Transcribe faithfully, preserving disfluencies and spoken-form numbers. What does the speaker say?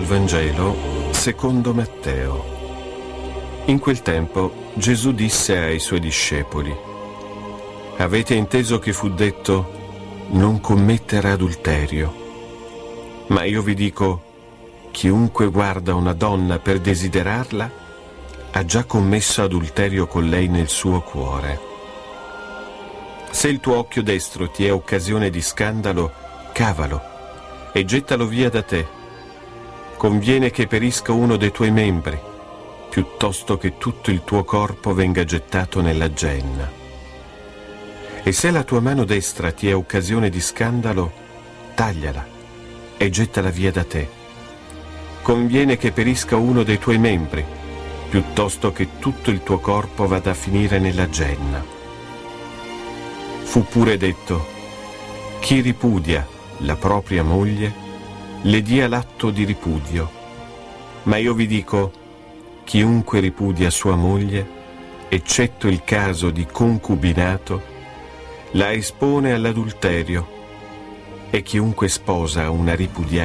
Dal Vangelo secondo Matteo. In quel tempo Gesù disse ai suoi discepoli: avete inteso che fu detto non commettere adulterio, ma io vi dico, chiunque guarda una donna per desiderarla ha già commesso adulterio con lei nel suo cuore. Se il tuo occhio destro ti è occasione di scandalo, cavalo e gettalo via da te. Conviene che perisca uno dei tuoi membri, piuttosto che tutto il tuo corpo venga gettato nella genna. E se la tua mano destra ti è occasione di scandalo, tagliala e gettala via da te. Conviene che perisca uno dei tuoi membri, piuttosto che tutto il tuo corpo vada a finire nella genna. Fu pure detto: chi ripudia la propria moglie le dia l'atto di ripudio. Ma io vi dico, chiunque ripudia sua moglie, eccetto il caso di concubinato, la espone all'adulterio, e chiunque sposa una ripudiata